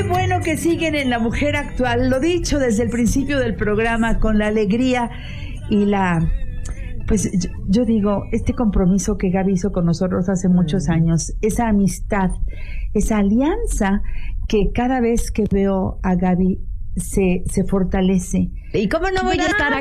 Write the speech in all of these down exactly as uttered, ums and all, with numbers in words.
Qué bueno que siguen en La Mujer Actual, lo dicho desde el principio del programa, con la alegría y la... Pues yo, yo digo, este compromiso que Gaby hizo con nosotros hace muchos años, esa amistad, esa alianza que cada vez que veo a Gaby se, se fortalece. ¿Y cómo no voy a estar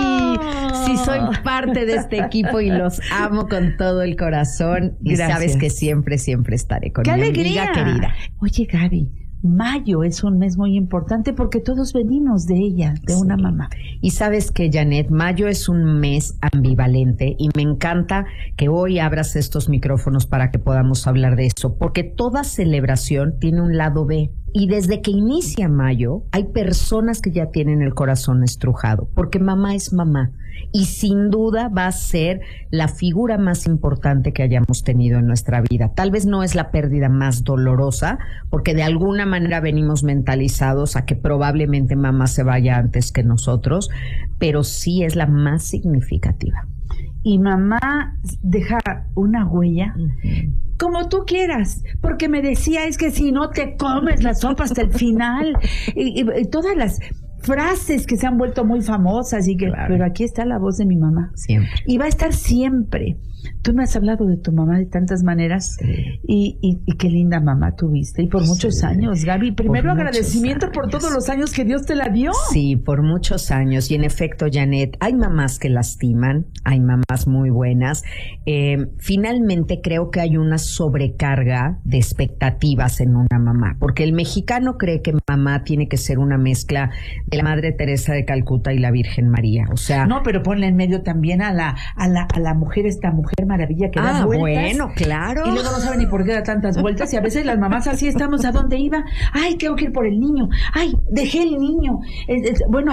aquí si soy parte de este equipo y los amo con todo el corazón? Y Gracias. Sabes que siempre, siempre estaré con ¡Qué mi alegría! amiga querida. Oye, Gaby, mayo es un mes muy importante porque todos venimos de ella, de Sí. una mamá. Y sabes que, Janet, mayo es un mes ambivalente y me encanta que hoy abras estos micrófonos para que podamos hablar de eso, porque toda celebración tiene un lado B. Y desde que inicia mayo, hay personas que ya tienen el corazón estrujado, porque mamá es mamá. Y sin duda va a ser la figura más importante que hayamos tenido en nuestra vida. Tal vez no es la pérdida más dolorosa, porque de alguna manera venimos mentalizados a que probablemente mamá se vaya antes que nosotros, pero sí es la más significativa. Y mamá deja una huella, Uh-huh. como tú quieras, porque me decía, es que si no te comes la sopa hasta el final, y, y- y todas las frases que se han vuelto muy famosas, y que, Claro. pero aquí está la voz de mi mamá. Siempre. Y va a estar siempre. Tú me has hablado de tu mamá de tantas maneras, Sí. y, y, y qué linda mamá tuviste, y por muchos Sí. años, Gaby. Primero Por agradecimiento muchos por todos años. los años que Dios te la dio. Sí, por muchos años. Y en efecto, Janet, hay mamás que lastiman, hay mamás muy buenas. Eh, finalmente creo que hay una sobrecarga de expectativas en una mamá, porque el mexicano cree que mamá tiene que ser una mezcla de la Madre Teresa de Calcuta y la Virgen María. O sea, No, pero ponle en medio también a la, a la, a la mujer, esta mujer maravilla que da ah, vueltas. bueno, claro. Y luego no sabe ni por qué da tantas vueltas, y a veces las mamás así estamos, ¿a dónde iba? Ay, tengo que ir por el niño. Ay, dejé el niño. Es- es- bueno,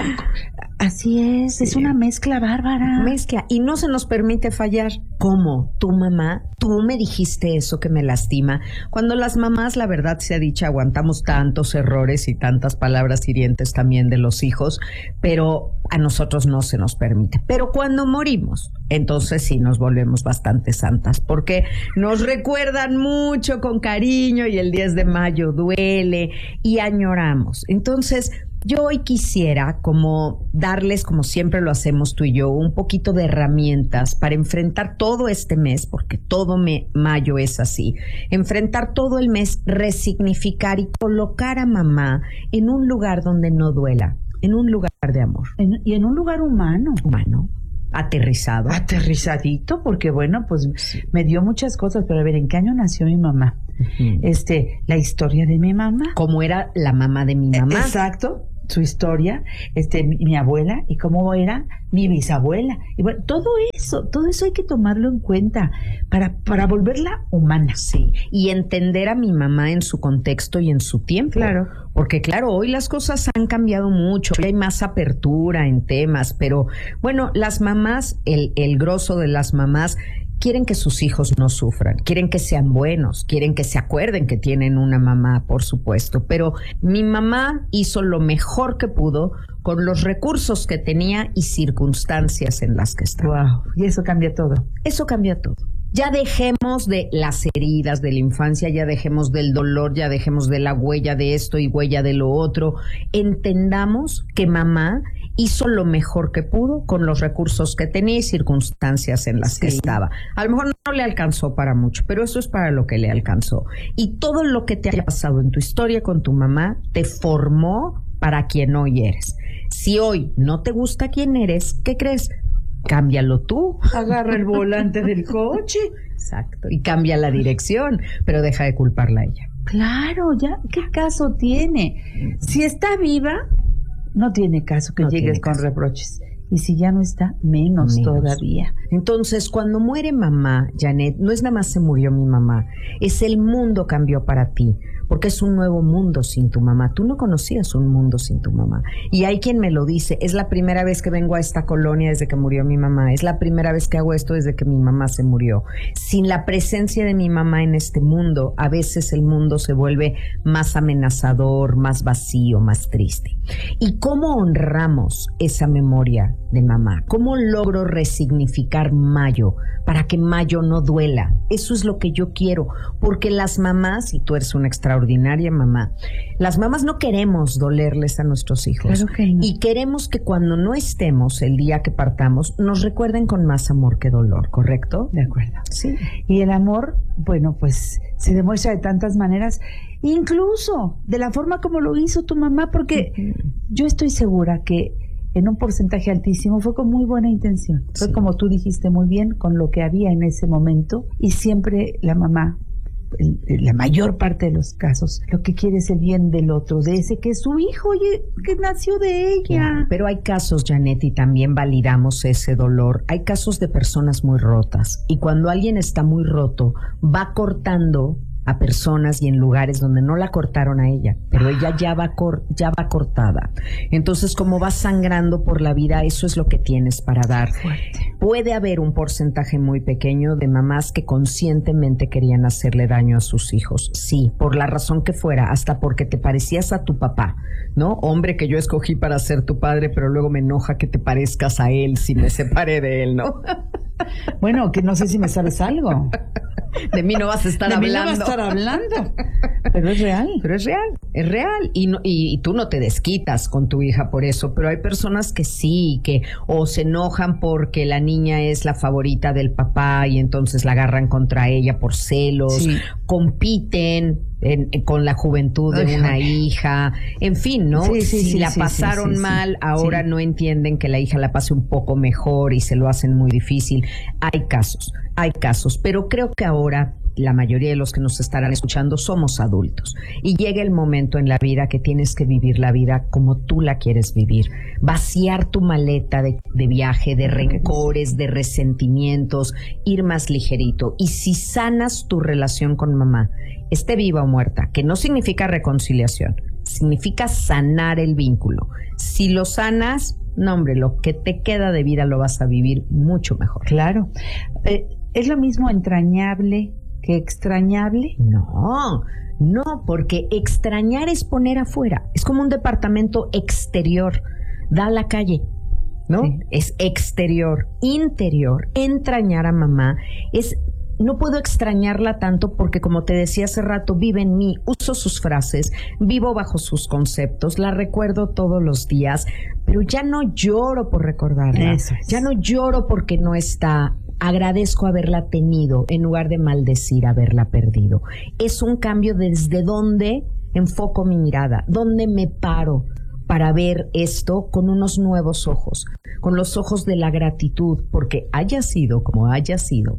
así es, es una mezcla bárbara. Mezcla, y no se nos permite fallar. ¿Cómo? Tu mamá, tú me dijiste eso que me lastima. Cuando las mamás, la verdad sea dicha, aguantamos tantos errores y tantas palabras hirientes también de los hijos, pero a nosotros no se nos permite. Pero cuando morimos, entonces sí nos volvemos bastante santas, porque nos recuerdan mucho con cariño y el diez de mayo duele y añoramos. Entonces, yo hoy quisiera como darles, como siempre lo hacemos tú y yo, un poquito de herramientas para enfrentar todo este mes, porque todo me, mayo es así, enfrentar todo el mes, resignificar y colocar a mamá en un lugar donde no duela, en un lugar de amor. En- y en un lugar humano. Humano, aterrizado. Aterrizadito, porque bueno, pues me dio muchas cosas, pero a ver, ¿en qué año nació mi mamá? Ujú. Este, la historia de mi mamá. Cómo era la mamá de mi mamá. Exacto, su historia, este, mi, mi abuela, y cómo era mi bisabuela. Y bueno, todo eso, todo eso hay que tomarlo en cuenta para, para volverla humana. Sí, y entender a mi mamá en su contexto y en su tiempo. Claro. Porque claro, hoy las cosas han cambiado mucho, hoy hay más apertura en temas, pero bueno, las mamás, el, el grosso de las mamás quieren que sus hijos no sufran, quieren que sean buenos, quieren que se acuerden que tienen una mamá, por supuesto, pero mi mamá hizo lo mejor que pudo con los recursos que tenía y circunstancias en las que estaba. Wow, y eso cambia todo. Eso cambia todo. Ya dejemos de las heridas de la infancia, ya dejemos del dolor, ya dejemos de la huella de esto y huella de lo otro. Entendamos que mamá hizo lo mejor que pudo con los recursos que tenía y circunstancias en las Sí. que estaba. A lo mejor no le alcanzó para mucho, pero eso es para lo que le alcanzó. Y todo lo que te haya pasado en tu historia con tu mamá te formó para quien hoy eres. Si hoy no te gusta quién eres, ¿qué crees? Cámbialo tú. Agarra el volante del coche. Exacto. Y cambia la dirección, pero deja de culparla a ella. Claro, ya, ¿qué caso tiene? Si está viva, no tiene caso que No llegues tiene con caso. reproches. Y si ya no está, menos, Menos. todavía. Entonces, cuando muere mamá, Janet, no es nada más se murió mi mamá, es el mundo cambió para ti, porque es un nuevo mundo sin tu mamá. Tú no conocías un mundo sin tu mamá. Y hay quien me lo dice, es la primera vez que vengo a esta colonia desde que murió mi mamá, es la primera vez que hago esto desde que mi mamá se murió. Sin la presencia de mi mamá en este mundo, a veces el mundo se vuelve más amenazador, más vacío, más triste. ¿Y cómo honramos esa memoria de mamá? ¿Cómo logro resignificar mayo para que mayo no duela? Eso es lo que yo quiero, porque las mamás, y tú eres una extraordinaria extraordinaria mamá. Las mamás no queremos dolerles a nuestros hijos. Claro que no. Y queremos que cuando no estemos, el día que partamos, nos recuerden con más amor que dolor, ¿correcto? De acuerdo. Sí. Y el amor, bueno, pues se demuestra de tantas maneras, incluso de la forma como lo hizo tu mamá, porque uh-huh. yo estoy segura que en un porcentaje altísimo fue con muy buena intención. Fue sí. como tú dijiste muy bien, con lo que había en ese momento, y siempre la mamá, el, la mayor parte de los casos, lo que quiere es el bien del otro, de ese que es su hijo, oye, que nació de ella. Claro, pero hay casos, Janet, y también validamos ese dolor. Hay casos de personas muy rotas, y cuando alguien está muy roto, va cortando a personas y en lugares donde no la cortaron a ella, pero ella ya va cor- ya va cortada. Entonces, como va sangrando por la vida, eso es lo que tienes para dar. Fuerte. Puede haber un porcentaje muy pequeño de mamás que conscientemente querían hacerle daño a sus hijos. Sí, por la razón que fuera, hasta porque te parecías a tu papá, ¿no? Hombre que yo escogí para ser tu padre, pero luego me enoja que te parezcas a él si me separé de él, ¿no? Bueno, que no sé si me sabes algo. De mí no vas a estar de hablando. De mí no vas a estar hablando. Pero es real. Pero es real, es real. Y, no, y, y tú no te desquitas con tu hija por eso, pero hay personas que sí, que o se enojan porque la niña es la favorita del papá y entonces la agarran contra ella por celos, sí. compiten en, en, con la juventud de Ay, una hija, en fin, ¿no? Sí, sí, si sí, la sí, pasaron sí, sí, mal, sí, ahora sí. no entienden que la hija la pase un poco mejor y se lo hacen muy difícil. Hay casos, hay casos, pero creo que ahora la mayoría de los que nos estarán escuchando somos adultos y llega el momento en la vida que tienes que vivir la vida como tú la quieres vivir, vaciar tu maleta de, de viaje, de rencores, de resentimientos, ir más ligerito. Y si sanas tu relación con mamá, esté viva o muerta, que no significa reconciliación, significa sanar el vínculo. Si lo sanas, no hombre, lo que te queda de vida lo vas a vivir mucho mejor. Claro. Eh, ¿Es lo mismo entrañable que extrañable? No, no, porque extrañar es poner afuera. Es como un departamento exterior, da a la calle, ¿no? Sí. Es exterior. Interior, entrañar a mamá es... No puedo extrañarla tanto porque, como te decía hace rato, vive en mí, uso sus frases, vivo bajo sus conceptos, la recuerdo todos los días, pero ya no lloro por recordarla, Eso es. Ya no lloro porque no está. Agradezco haberla tenido en lugar de maldecir haberla perdido. Es un cambio desde donde enfoco mi mirada, donde me paro para ver esto con unos nuevos ojos, con los ojos de la gratitud, porque haya sido como haya sido.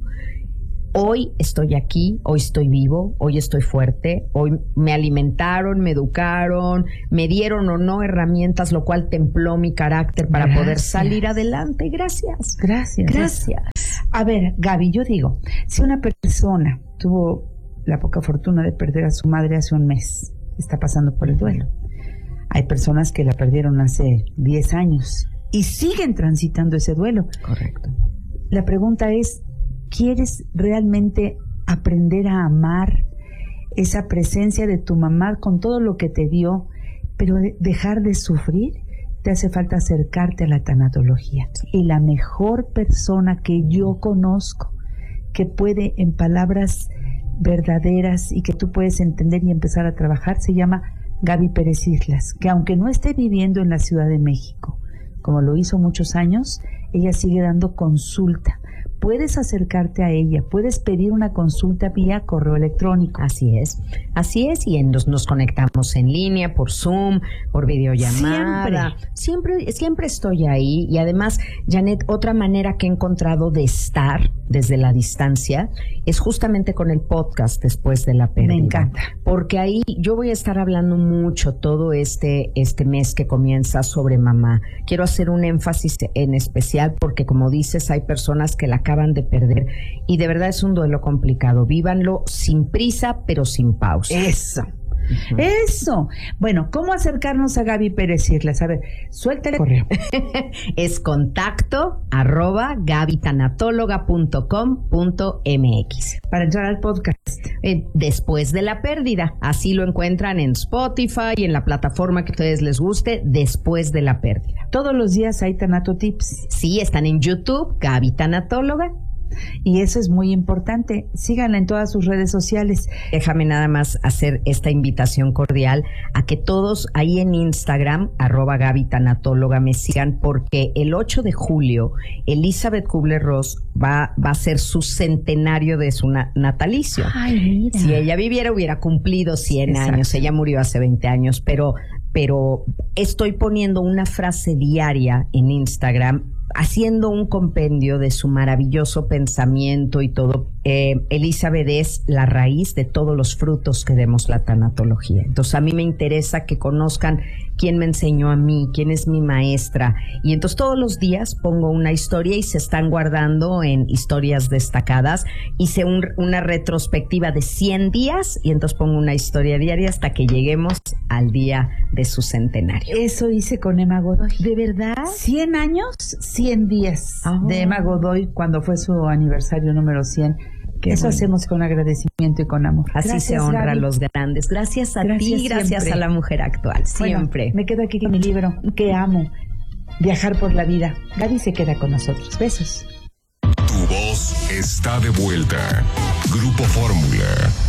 Hoy estoy aquí, hoy estoy vivo, hoy estoy fuerte, hoy me alimentaron, me educaron, me dieron o no herramientas, lo cual templó mi carácter para Gracias. Poder salir adelante. Gracias. Gracias. Gracias. A ver, Gaby, yo digo, si una persona tuvo la poca fortuna de perder a su madre hace un mes, está pasando por el duelo. Hay personas que la perdieron hace diez años y siguen transitando ese duelo. Correcto. La pregunta es, ¿quieres realmente aprender a amar esa presencia de tu mamá con todo lo que te dio, pero de dejar de sufrir? Te hace falta acercarte a la tanatología. Y la mejor persona que yo conozco, que puede en palabras verdaderas y que tú puedes entender y empezar a trabajar, se llama Gaby Pérez Islas, que aunque no esté viviendo en la Ciudad de México, como lo hizo muchos años, ella sigue dando consulta. Puedes acercarte a ella, puedes pedir una consulta vía correo electrónico. Así es, así es, y en, nos, nos conectamos en línea, por Zoom, por videollamada. Siempre. siempre, siempre estoy ahí. Y además, Janet, otra manera que he encontrado de estar desde la distancia es justamente con el podcast Después de la Pérdida. Me encanta. Porque ahí yo voy a estar hablando mucho todo este, este mes que comienza sobre mamá. Quiero hacer un énfasis en especial porque, como dices, hay personas que la acaban de perder y de verdad es un duelo complicado. Vívanlo sin prisa, pero sin pausa. Eso. Uh-huh. Eso. Bueno, ¿cómo acercarnos a Gaby Pérez Islas? A ver, suéltale el correo. Es contacto arroba gabytanatóloga punto com punto mx. Para entrar al podcast. Eh, Después de la Pérdida. Así lo encuentran en Spotify y en la plataforma que a ustedes les guste, Después de la Pérdida. Todos los días hay Tanato Tips. Sí, están en YouTube, Gaby Tanatóloga. Y eso es muy importante. Síganla en todas sus redes sociales. Déjame nada más hacer esta invitación cordial a que todos ahí en Instagram, arroba Gaby Tanatóloga, me sigan, porque el ocho de julio Elizabeth Kubler-Ross va, va a ser su centenario de su na- natalicio. Ay, mira. Si ella viviera, hubiera cumplido cien Exacto. años. Ella murió hace veinte años, pero, pero estoy poniendo una frase diaria en Instagram, haciendo un compendio de su maravilloso pensamiento y todo. Eh, Elizabeth es la raíz de todos los frutos que demos la tanatología. Entonces a mí me interesa que conozcan quién me enseñó a mí, quién es mi maestra. Y entonces todos los días pongo una historia y se están guardando en historias destacadas. Hice un, una retrospectiva de cien días y entonces pongo una historia diaria hasta que lleguemos al día de su centenario. Eso hice con Emma Godoy. ¿De verdad? cien años, cien días Oh. de Emma Godoy cuando fue su aniversario número cien. Qué Eso bueno. hacemos con agradecimiento y con amor. Así Gracias, se honra Gaby. a los grandes. Gracias a Gracias ti, gracias siempre. a la mujer actual. Siempre. Bueno, me quedo aquí con mi libro, que amo, Viajar por la vida. Gaby se queda con nosotros. Besos. Tu voz está de vuelta. Grupo Fórmula.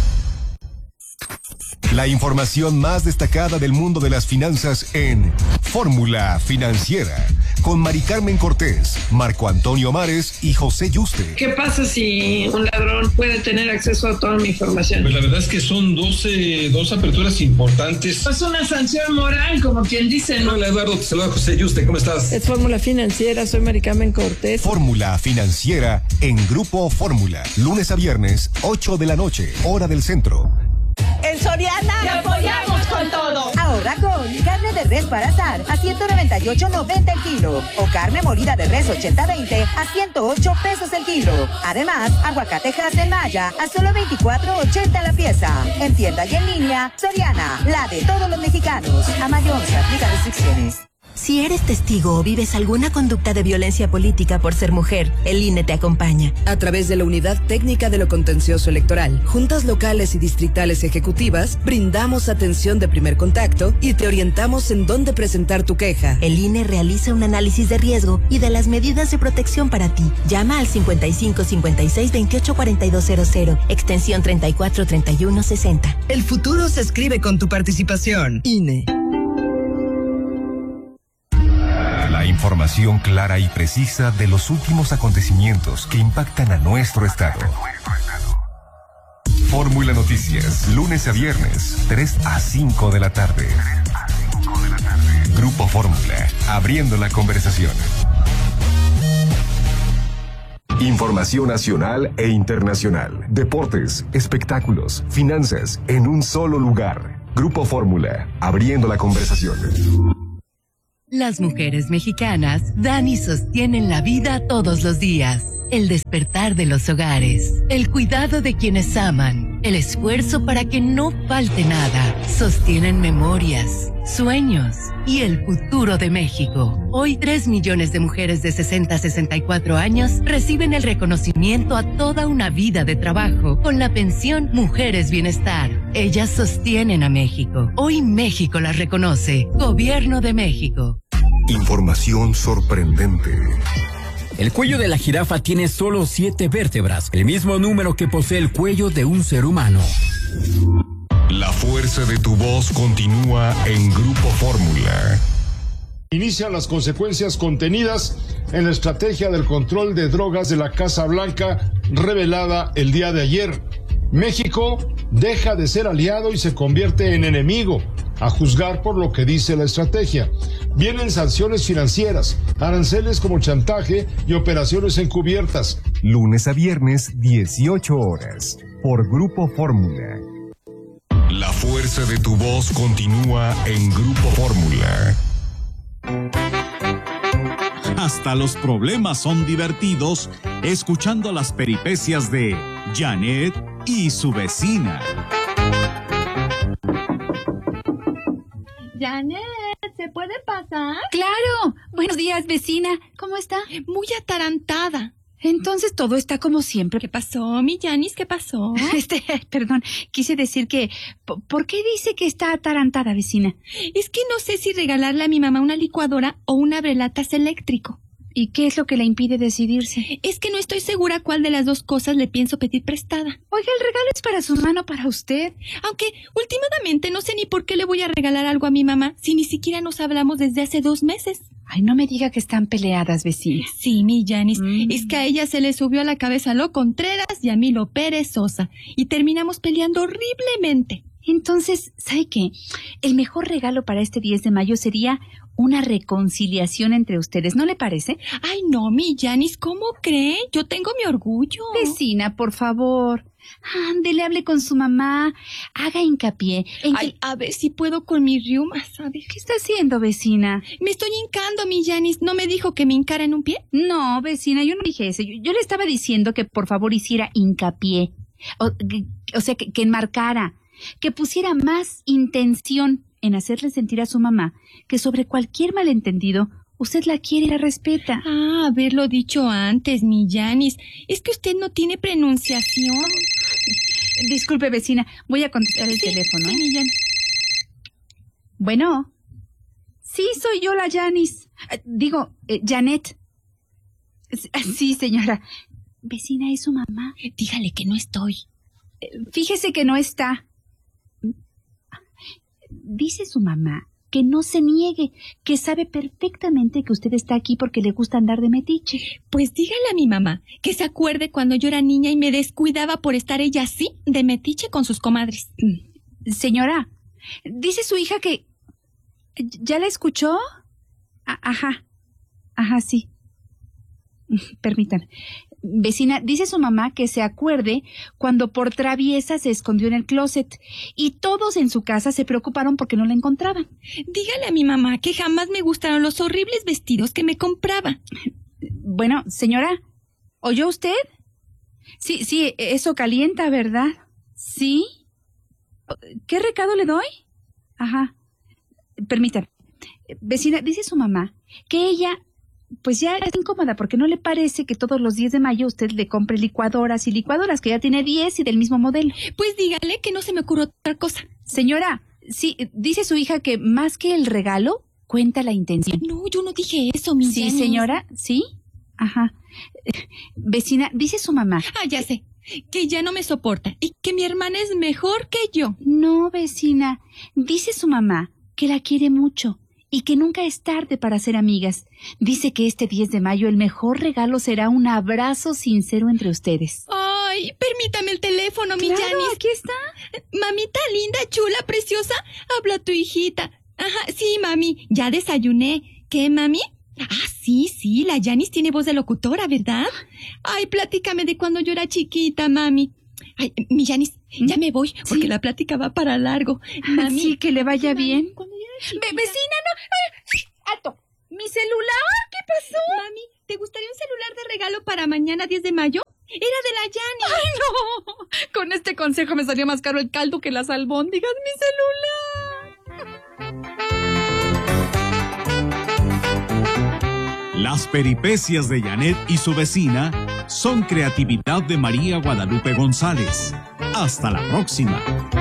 La información más destacada del mundo de las finanzas en Fórmula Financiera, con Mari Carmen Cortés, Marco Antonio Mares y José Yuste. ¿Qué pasa si un ladrón puede tener acceso a toda mi información? Pues la verdad es que son doce, dos aperturas importantes. Es una sanción moral, como quien dice, ¿no? Hola Eduardo, te saluda José Yuste, ¿cómo estás? Es Fórmula Financiera, soy Mari Carmen Cortés. Fórmula Financiera en Grupo Fórmula, lunes a viernes, ocho de la noche, hora del centro. En Soriana ¡te apoyamos con todo! Ahorra con carne de res para asar a ciento noventa y ocho noventa el kilo o carne molida de res ochenta veinte a ciento ocho pesos el kilo. Además, aguacate Hass Maya a solo veinticuatro ochenta la pieza. En tienda y en línea, Soriana, la de todos los mexicanos. A mayor se aplica restricciones. Si eres testigo o vives alguna conducta de violencia política por ser mujer, el I N E te acompaña. A través de la Unidad Técnica de lo Contencioso Electoral, juntas locales y distritales ejecutivas, brindamos atención de primer contacto y te orientamos en dónde presentar tu queja. El I N E realiza un análisis de riesgo y de las medidas de protección para ti. Llama al cincuenta y cinco cincuenta y seis veintiocho cuarenta y dos cero cero, extensión treinta y cuatro treinta y uno sesenta. El futuro se escribe con tu participación. I N E. La información clara y precisa de los últimos acontecimientos que impactan a nuestro estado. Fórmula Noticias, lunes a viernes, tres a cinco de la tarde. Grupo Fórmula, abriendo la conversación. Información nacional e internacional, deportes, espectáculos, finanzas, en un solo lugar. Grupo Fórmula, abriendo la conversación. Las mujeres mexicanas dan y sostienen la vida todos los días. El despertar de los hogares, el cuidado de quienes aman, el esfuerzo para que no falte nada. Sostienen memorias, sueños y el futuro de México. Hoy tres millones de mujeres de sesenta a sesenta y cuatro años reciben el reconocimiento a toda una vida de trabajo con la pensión Mujeres Bienestar. Ellas sostienen a México. Hoy México las reconoce. Gobierno de México. Información sorprendente. El cuello de la jirafa tiene solo siete vértebras, el mismo número que posee el cuello de un ser humano. La fuerza de tu voz continúa en Grupo Fórmula. Inician las consecuencias contenidas en la estrategia del control de drogas de la Casa Blanca revelada el día de ayer. México deja de ser aliado y se convierte en enemigo, a juzgar por lo que dice la estrategia. Vienen sanciones financieras, aranceles como chantaje y operaciones encubiertas. Lunes a viernes, dieciocho horas, por Grupo Fórmula. La fuerza de tu voz continúa en Grupo Fórmula. Hasta los problemas son divertidos escuchando las peripecias de Janet y su vecina. Janet, ¿se puede pasar? ¡Claro! Buenos días, vecina. ¿Cómo está? Muy atarantada. Entonces todo está como siempre. ¿Qué pasó, mi Janis? ¿Qué pasó? Este, perdón, quise decir que... ¿Por qué dice que está atarantada, vecina? Es que no sé si regalarle a mi mamá una licuadora o un abrelatas eléctrico. ¿Y qué es lo que le impide decidirse? Es que no estoy segura cuál de las dos cosas le pienso pedir prestada. Oiga, el regalo es para su hermano, para usted. Aunque últimamente no sé ni por qué le voy a regalar algo a mi mamá si ni siquiera nos hablamos desde hace dos meses. Ay, no me diga que están peleadas, vecina. Sí, mi Yanis. Mm. Es que a ella se le subió a la cabeza lo Contreras y a mí lo perezosa. Y terminamos peleando horriblemente. Entonces, ¿sabe qué? El mejor regalo para este diez de mayo sería una reconciliación entre ustedes, ¿no le parece? Ay, no, mi Yanis, ¿cómo cree? Yo tengo mi orgullo. Vecina, por favor. Ándele, hable con su mamá. Haga hincapié en Ay, que... a ver si puedo con mis riumas, ¿sabes? ¿Qué está haciendo, vecina? Me estoy hincando, mi Yanis. ¿No me dijo que me hincara en un pie? No, vecina, yo no dije eso. Yo, yo le estaba diciendo que por favor hiciera hincapié. O, que, o sea, que, que enmarcara, que pusiera más intención en hacerle sentir a su mamá que sobre cualquier malentendido usted la quiere y la respeta. Ah, haberlo dicho antes, mi Yanis. Es que usted no tiene pronunciación. Disculpe, vecina, voy a contestar el sí, teléfono. Sí, mi Yanis. Bueno. Sí, soy yo la Yanis. Digo, eh, Janet. Sí, señora. Vecina, ¿es su mamá? Dígale que no estoy. Fíjese que no está. Dice su mamá que no se niegue, que sabe perfectamente que usted está aquí porque le gusta andar de metiche. Pues dígale a mi mamá que se acuerde cuando yo era niña y me descuidaba por estar ella así de metiche con sus comadres. Señora, dice su hija que... ¿Ya la escuchó? A- ajá, ajá, sí. Permítanme. Vecina, dice su mamá que se acuerde cuando por traviesa se escondió en el closet y todos en su casa se preocuparon porque no la encontraban. Dígale a mi mamá que jamás me gustaron los horribles vestidos que me compraba. Bueno, señora, ¿oyó usted? Sí, sí, eso calienta, ¿verdad? ¿Sí? ¿Qué recado le doy? Ajá. Permítame. Vecina, dice su mamá que ella... pues ya está incómoda porque no le parece que todos los diez de mayo usted le compre licuadoras y licuadoras, que ya tiene diez y del mismo modelo. Pues dígale que no se me ocurre otra cosa. Señora, sí, dice su hija que más que el regalo, cuenta la intención. No, yo no dije eso, mi Sí, Yanis. señora, sí. Ajá. Vecina, dice su mamá. Ah, ya sé. Que ya no me soporta y que mi hermana es mejor que yo. No, vecina. Dice su mamá que la quiere mucho y que nunca es tarde para ser amigas. Dice que este diez de mayo el mejor regalo será un abrazo sincero entre ustedes. Ay, permítame el teléfono, mi Claro, Yanis. aquí está. Mamita linda, chula, preciosa, habla tu hijita. Ajá, sí, mami, ya desayuné. ¿Qué, mami? Ah, sí, sí, la Yanis tiene voz de locutora, ¿verdad? Ay, platícame de cuando yo era chiquita, mami. Ay, mi Yanis, ¿Mm? ya me voy, porque sí. La plática va para largo. Mami, sí, que le vaya mami, bien. Ve, vecina, no. Ay, alto. ¿Mi celular? ¿Qué pasó? Mami, ¿te gustaría un celular de regalo para mañana diez de mayo? Era de la Yanis. Ay, no. Con este consejo me salió más caro el caldo que las albóndigas. Mi celular. Las peripecias de Janet y su vecina son creatividad de María Guadalupe González. Hasta la próxima.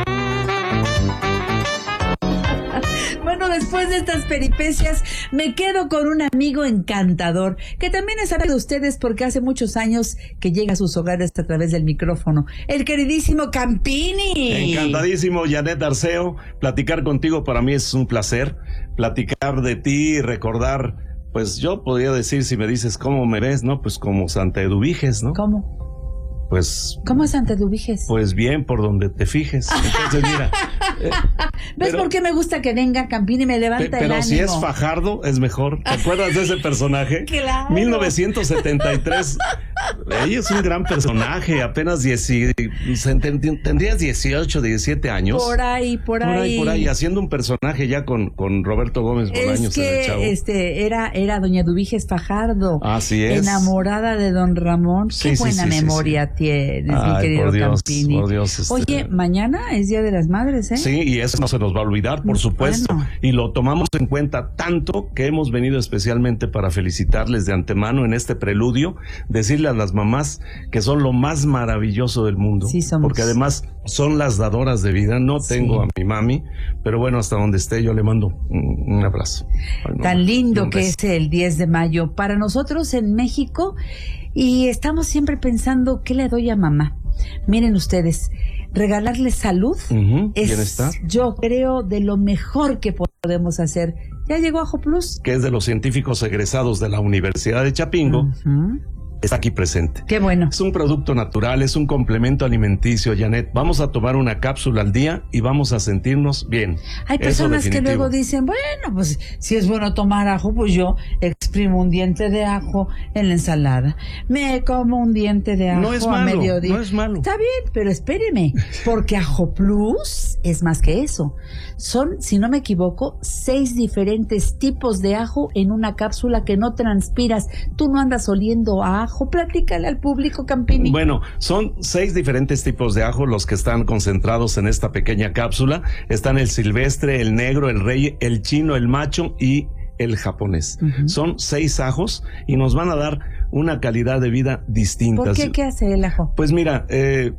Bueno, después de estas peripecias, me quedo con un amigo encantador, que también es amigo de ustedes porque hace muchos años que llega a sus hogares a través del micrófono. El queridísimo Campini. Encantadísimo, Janet Arceo. Platicar contigo para mí es un placer. Platicar de ti y recordar, pues yo podría decir, si me dices cómo me ves, ¿no? Pues como Santa Eduviges, ¿no? ¿Cómo? Pues... ¿Cómo es Santa Eduviges? Pues bien, por donde te fijes. Entonces, mira... Eh, ¿Ves pero, por qué me gusta que venga Campini y me levanta pe, el pero ánimo? Pero si es Fajardo, es mejor. ¿Te acuerdas de ese personaje? Claro. mil novecientos setenta y tres. Ella es un gran personaje. Apenas diez, tendrías dieciocho, diecisiete años. Por ahí, por, por ahí. ahí. Por ahí, haciendo un personaje ya con, con Roberto Gómez Bolaños. Es que el chavo. este, era, era doña Eduviges Fajardo. Así es. Enamorada de don Ramón. Sí, Qué sí, buena sí, memoria sí, sí. tienes, Ay, mi querido por Dios, Campini. por Dios, este... Oye, mañana es Día de las Madres, ¿eh? Sí, y eso no se nos va a olvidar, por supuesto. Bueno. Y lo tomamos en cuenta tanto que hemos venido especialmente para felicitarles de antemano en este preludio, decirle a las mamás que son lo más maravilloso del mundo. Sí, somos. Porque además son las dadoras de vida. No tengo sí. a mi mami, pero bueno, hasta donde esté yo le mando un, un abrazo. Ay, no, Tan lindo que es el diez de mayo para nosotros en México, y estamos siempre pensando, ¿qué le doy a mamá? Miren ustedes, regalarle salud uh-huh. es, bienestar, yo creo, de lo mejor que podemos hacer. ¿Ya llegó Ajo Plus? Que es de los científicos egresados de la Universidad de Chapingo. Uh-huh. Está aquí presente. Qué bueno. Es un producto natural, es un complemento alimenticio, Janet. Vamos a tomar una cápsula al día y vamos a sentirnos bien. Hay personas que luego dicen, bueno, pues si es bueno tomar ajo, pues yo exprimo un diente de ajo en la ensalada. Me como un diente de ajo no es a malo, mediodía. No es malo. Está bien, pero espéreme, porque Ajo Plus es más que eso. Son, si no me equivoco, seis diferentes tipos de ajo en una cápsula que no transpiras. Tú no andas oliendo a ajo. Platícale al público, Campini. Bueno, son seis diferentes tipos de ajo los que están concentrados en esta pequeña cápsula. Están el silvestre, el negro, el rey, el chino, el macho y el japonés. Uh-huh. Son seis ajos y nos van a dar una calidad de vida distinta. ¿Por qué? ¿Qué hace el ajo? Pues mira, eh,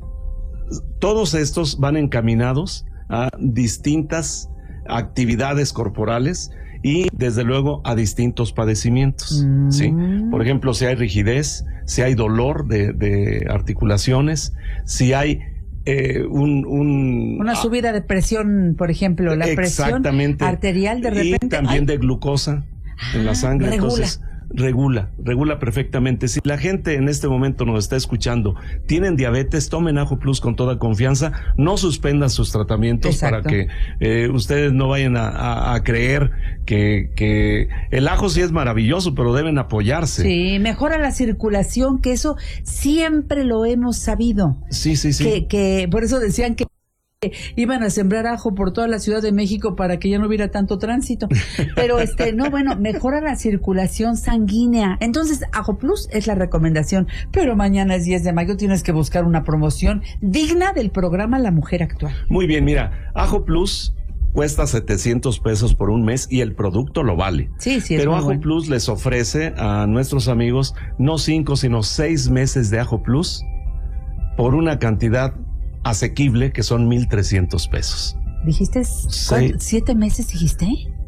todos estos van encaminados a distintas actividades corporales y desde luego a distintos padecimientos, mm. ¿sí? Por ejemplo, si hay rigidez, si hay dolor de, de articulaciones, si hay eh, un, un... Una subida de presión, por ejemplo, la presión arterial de repente. Y también ¡ay! de glucosa ah, en la sangre. Regula. Entonces, regula, regula perfectamente. Si la gente en este momento nos está escuchando, tienen diabetes, tomen Ajo Plus con toda confianza, no suspendan sus tratamientos. Exacto. Para que eh, ustedes no vayan a, a, a creer que, que el ajo sí es maravilloso, pero deben apoyarse. Sí, mejora la circulación, que eso siempre lo hemos sabido. Sí, sí, sí. Que, que por eso decían que iban a sembrar ajo por toda la Ciudad de México para que ya no hubiera tanto tránsito. Pero este, no, bueno, mejora la circulación sanguínea. Entonces, Ajo Plus es la recomendación. Pero mañana es diez de mayo, tienes que buscar una promoción digna del programa La Mujer Actual. Muy bien, mira, Ajo Plus cuesta setecientos pesos por un mes y el producto lo vale. Sí, sí, es Pero muy Ajo bueno. Plus les ofrece a nuestros amigos no cinco, sino seis meses de Ajo Plus por una cantidad asequible que son mil trescientos pesos. ¿Dijiste sí. siete meses, dijiste?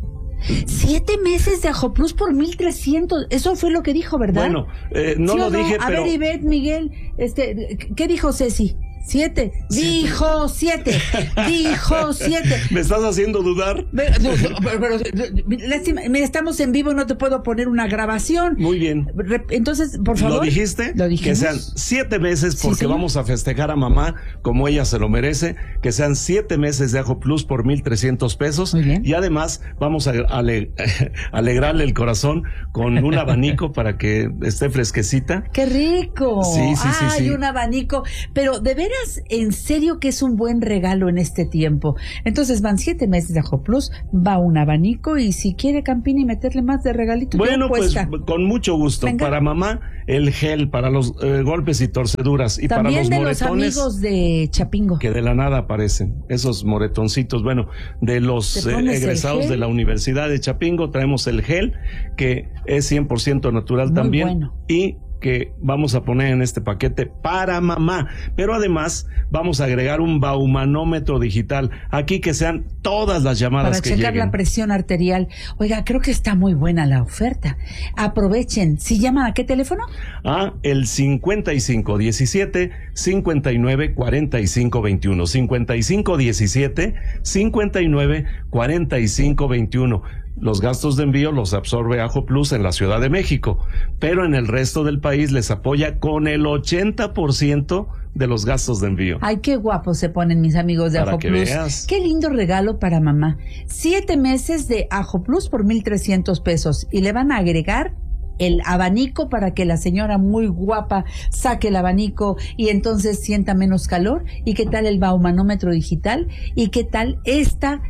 Siete meses de Ajo Plus por mil trescientos. Eso fue lo que dijo, ¿verdad? Bueno, eh, no ¿sí lo no? dije, A pero... ver, Ivette, Miguel, este, ¿qué dijo Ceci? Siete. Dijo siete. Dijo siete. ¿Me estás haciendo dudar? Pero, pero, pero, lástima, mira, estamos en vivo, no te puedo poner una grabación. Muy bien. Entonces, por favor. ¿Lo dijiste? ¿Lo dijimos? Que sean siete meses porque sí, vamos a festejar a mamá como ella se lo merece. Que sean siete meses de Ajo Plus por mil trescientos pesos. Muy bien. Y además vamos a ale, alegrarle el corazón con un abanico para que esté fresquecita. ¡Qué rico! Sí, sí, sí. Hay sí. un abanico. Pero de veras, en serio que es un buen regalo en este tiempo. Entonces van siete meses de Ajo Plus, va un abanico y si quiere Campini meterle más de regalito. Bueno, pues con mucho gusto. Venga. Para mamá, el gel para los eh, golpes y torceduras y también para los de moretones. Los amigos de Chapingo. Que de la nada aparecen esos moretoncitos. Bueno, de los eh, egresados de la Universidad de Chapingo traemos el gel que es cien por ciento natural. Muy también. Bueno. Y que vamos a poner en este paquete para mamá, pero además vamos a agregar un baumanómetro digital aquí que sean todas las llamadas para que checar lleguen. La presión arterial. Oiga, creo que está muy buena la oferta. Aprovechen. ¿Si llaman a qué teléfono? Ah, el cincuenta y cinco diecisiete, cincuenta y nueve cuarenta y cinco veintiuno. cincuenta y cinco diecisiete, cincuenta y nueve cuarenta y cinco veintiuno. Los gastos de envío los absorbe Ajo Plus en la Ciudad de México, pero en el resto del país les apoya con el ochenta por ciento de los gastos de envío. Ay, qué guapos se ponen mis amigos de para Ajo que Plus. Veas. Qué lindo regalo para mamá. Siete meses de Ajo Plus por mil trescientos pesos y le van a agregar el abanico para que la señora muy guapa saque el abanico y entonces sienta menos calor. ¿Y qué tal el baumanómetro digital? ¿Y qué tal esta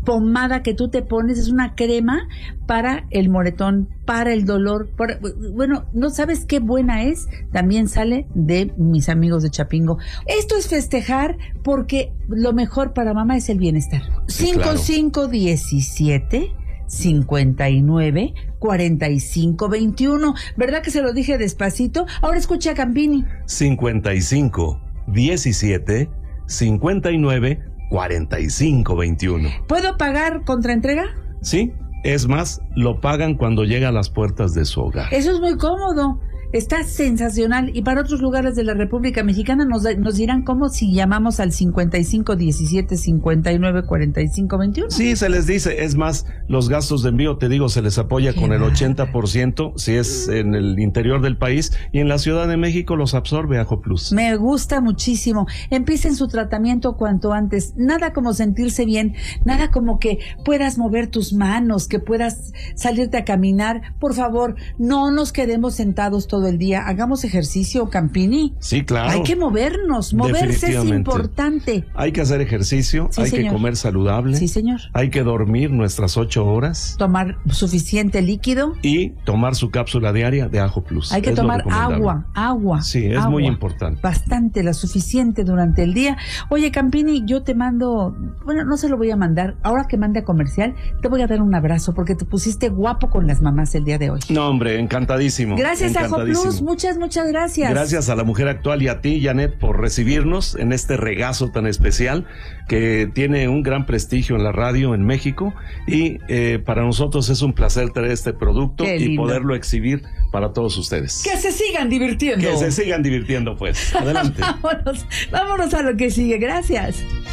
pomada que tú te pones, es una crema para el moretón, para el dolor. Para, bueno, no sabes qué buena es. También sale de mis amigos de Chapingo. Esto es festejar porque lo mejor para mamá es el bienestar. Sí, cinco claro. cinco diecisiete cincuenta y nueve cuarenta y cinco veintiuno. ¿Verdad que se lo dije despacito? Ahora escucha a Campini. cincuenta y cinco diecisiete cincuenta y nueve cuarenta y cinco veintiuno. ¿Puedo pagar contra entrega? Sí, es más, lo pagan cuando llega a las puertas de su hogar. Eso es muy cómodo. Está sensacional. Y para otros lugares de la República Mexicana nos, nos dirán cómo si llamamos al cincuenta y cinco diecisiete cincuenta y nueve cuarenta y cinco veintiuno. Sí, se les dice. Es más, los gastos de envío, te digo, se les apoya con el ochenta por ciento si es en el interior del país, y en la Ciudad de México los absorbe Ajo Plus. Me gusta muchísimo. Empiecen su tratamiento cuanto antes. Nada como sentirse bien, nada como que puedas mover tus manos, que puedas salirte a caminar. Por favor, no nos quedemos sentados todo el día. Hagamos ejercicio, Campini. Sí, claro. Hay que movernos. Moverse es importante. Hay que hacer ejercicio, Sí, hay señor. que comer saludable. Sí, señor. Hay que dormir nuestras ocho horas. Tomar suficiente líquido. Y tomar su cápsula diaria de Ajo Plus. Hay que Es lo tomar recomendable. agua, agua. Sí, es agua. muy importante. Bastante, la suficiente durante el día. Oye, Campini, yo te mando, bueno, no se lo voy a mandar. Ahora que mande a comercial, te voy a dar un abrazo porque te pusiste guapo con las mamás el día de hoy. No, hombre, encantadísimo. Gracias a encantadísimo. Plus, muchas, muchas gracias. Gracias a La Mujer Actual y a ti, Janet, por recibirnos en este regazo tan especial que tiene un gran prestigio en la radio en México, y eh, para nosotros es un placer tener este producto Qué y lindo. poderlo exhibir para todos ustedes. Que se sigan divirtiendo. Que se sigan divirtiendo, pues. Adelante. vámonos, vámonos a lo que sigue. Gracias.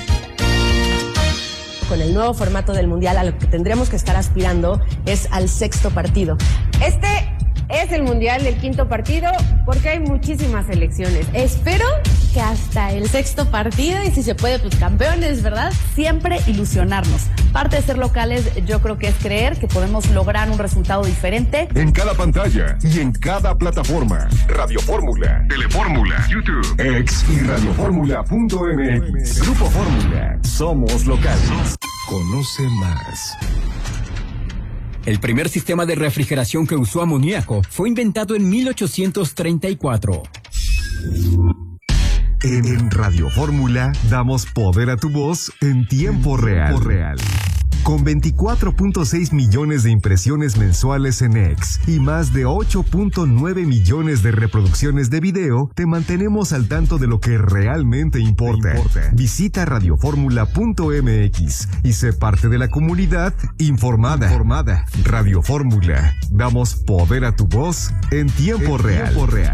Con el nuevo formato del Mundial, a lo que tendremos que estar aspirando es al sexto partido. Este es el Mundial del quinto partido porque hay muchísimas elecciones. Espero que hasta el sexto partido, y si se puede, pues campeones, ¿verdad? Siempre ilusionarnos. Parte de ser locales, yo creo que es creer que podemos lograr un resultado diferente. En cada pantalla y en cada plataforma. Radio Fórmula, Telefórmula, YouTube, X y radioformula punto m x. Grupo Fórmula. Somos locales. Conoce más. El primer sistema de refrigeración que usó amoníaco fue inventado en mil ochocientos treinta y cuatro. En Radio Fórmula damos poder a tu voz en tiempo real. Tiempo real. Con veinticuatro punto seis millones de impresiones mensuales en X y más de ocho punto nueve millones de reproducciones de video, te mantenemos al tanto de lo que realmente importa. importa. Visita radioformula punto m x y sé parte de la comunidad informada. informada. Radio Fórmula. Damos poder a tu voz en tiempo en real. Tiempo real.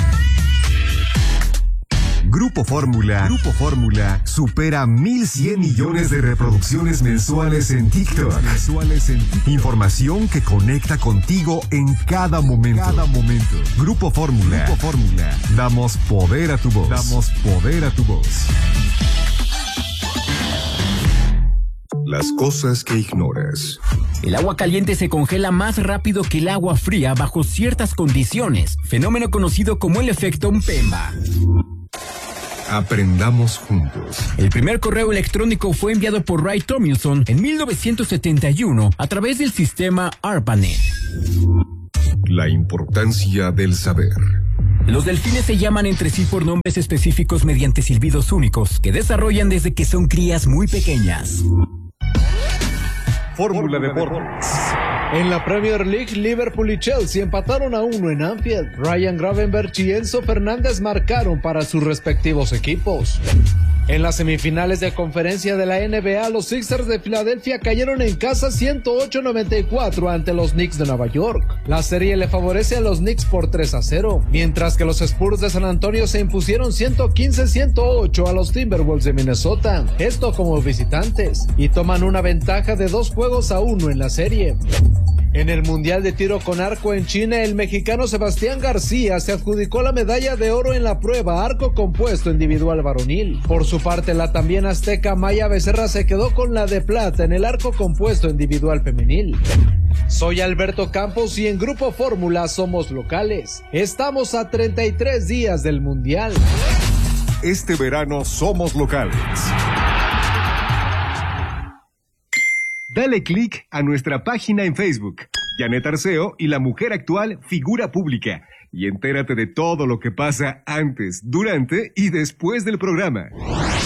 Grupo Fórmula, Grupo Fórmula supera mil cien millones de reproducciones mensuales en TikTok. Mensuales en TikTok. Información que conecta contigo en cada momento. Cada momento. Grupo Fórmula, Grupo Fórmula. Damos poder a tu voz. Damos poder a tu voz. Las cosas que ignoras. El agua caliente se congela más rápido que el agua fría bajo ciertas condiciones, fenómeno conocido como el efecto Mpemba. Aprendamos juntos. El primer correo electrónico fue enviado por Ray Tomlinson en mil novecientos setenta y uno a través del sistema ARPANET. La importancia del saber. Los delfines se llaman entre sí por nombres específicos mediante silbidos únicos que desarrollan desde que son crías muy pequeñas. Fórmula Deportes. En la Premier League, Liverpool y Chelsea empataron a uno en Anfield. Ryan Gravenberch y Enzo Fernández marcaron para sus respectivos equipos. En las semifinales de conferencia de la N B A, los Sixers de Filadelfia cayeron en casa ciento ocho a noventa y cuatro ante los Knicks de Nueva York. La serie le favorece a los Knicks por tres a cero, mientras que los Spurs de San Antonio se impusieron ciento quince a ciento ocho a los Timberwolves de Minnesota, esto como visitantes, y toman una ventaja de dos juegos a uno en la serie. En el Mundial de Tiro con Arco en China, el mexicano Sebastián García se adjudicó la medalla de oro en la prueba arco compuesto individual varonil. Por su parte, la también azteca Maya Becerra se quedó con la de plata en el arco compuesto individual femenil. Soy Alberto Campos y en Grupo Fórmula somos locales. Estamos a treinta y tres días del Mundial. Este verano somos locales. Dale clic a nuestra página en Facebook, Janet Arceo y la mujer actual figura pública, y entérate de todo lo que pasa antes, durante y después del programa.